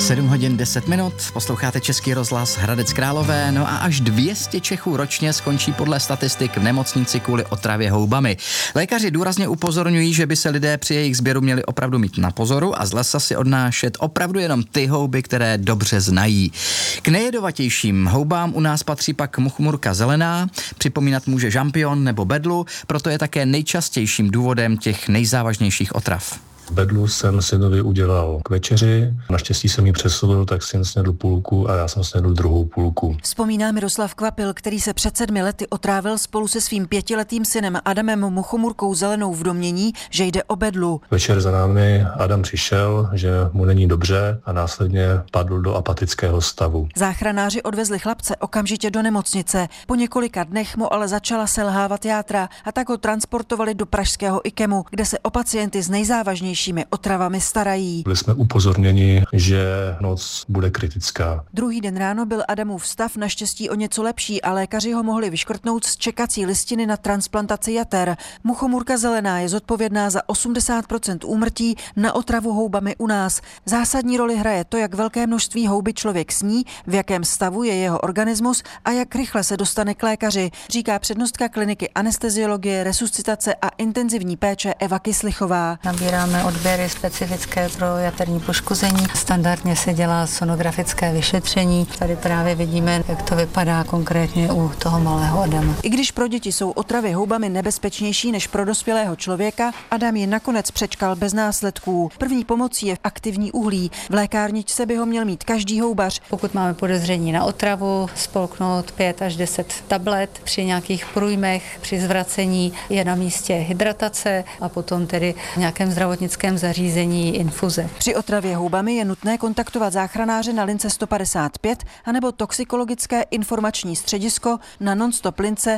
7 hodin 10 minut, posloucháte Český rozhlas Hradec Králové, no a až 200 Čechů ročně skončí podle statistik v nemocnici kvůli otravě houbami. Lékaři důrazně upozorňují, že by se lidé při jejich sběru měli opravdu mít na pozoru a z lesa si odnášet opravdu jenom ty houby, které dobře znají. K nejjedovatějším houbám u nás patří pak muchomurka zelená, připomínat může žampion nebo bedlu, proto je také nejčastějším důvodem těch nejzávažnějších otrav. Bedlu jsem synovi udělal k večeři, naštěstí jsem ji přesunul, tak syn snědl půlku a já jsem snědl druhou půlku. Vzpomíná Miroslav Kvapil, který se před 7 lety otrávil spolu se svým 5letým synem Adamem muchomurkou zelenou v domnění, že jde o bedlu. Večer za námi Adam přišel, že mu není dobře a následně padl do apatického stavu. Záchranáři odvezli chlapce okamžitě do nemocnice. Po několika dnech mu ale začala selhávat játra a tak ho transportovali do pražského IKEMu, kde se o pacienty s nejzávažnějšími otravami starají. Byli jsme upozorněni, že noc bude kritická. Druhý den ráno byl Adamův stav naštěstí o něco lepší a lékaři ho mohli vyškrtnout z čekací listiny na transplantaci jater. Muchomurka zelená je zodpovědná za 80% úmrtí na otravu houbami u nás. Zásadní roli hraje to, jak velké množství houby člověk sní, v jakém stavu je jeho organismus a jak rychle se dostane k lékaři, říká přednostka kliniky anesteziologie, resuscitace a intenzivní péče Eva Kyslichová. Nabíráme odběry specifické pro jaterní poškození. Standardně se dělá sonografické vyšetření. Tady právě vidíme, jak to vypadá konkrétně u toho malého Adama. I když pro děti jsou otravy houbami nebezpečnější než pro dospělého člověka, Adam ji nakonec přečkal bez následků. První pomocí je aktivní uhlí. V lékárničce by ho měl mít každý houbař. Pokud máme podezření na otravu, spolknout 5 až 10 tablet. Při nějakých průjmech, při zvracení je na místě hydratace a potom tedy v nějakém zdravotnickém zařízení infuze. Při otravě houbami je nutné kontaktovat záchranáře na lince 155 anebo toxikologické informační středisko na nonstop lince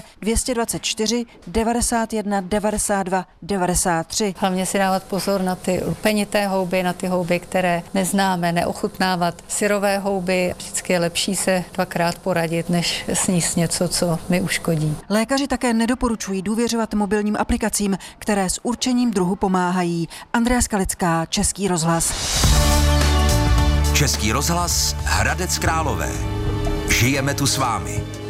224 91 92 93. Hlavně si dávat pozor na ty lupenité houby, na ty houby, které neznáme, neochutnávat. Syrové houby, vždycky je lepší se 2krát poradit, než sníst něco, co mi uškodí. Lékaři také nedoporučují důvěřovat mobilním aplikacím, které s určením druhu pomáhají. Andrea Skalická, Český rozhlas. Český rozhlas Hradec Králové. Žijeme tu s vámi.